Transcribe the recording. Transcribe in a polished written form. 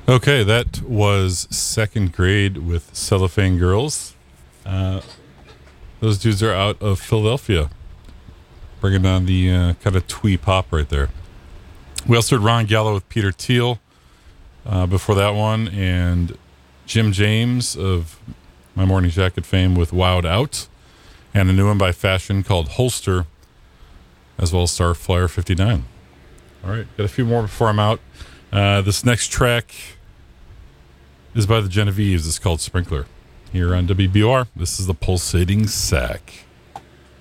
Okay, that was Second Grade with Cellophane Girls. Those dudes are out of Philadelphia, bringing on the kind of twee pop right there. We also heard Ron Gallo with Peter Thiel before that one, and Jim James of My Morning Jacket fame with Wild Out, and a new one by Fashion called Holster, as well as Starflyer 59. All right, got a few more before I'm out. This next track is by the Genevieves. It's called Sprinkler. Here on WBUR, this is the Pulsating Sack.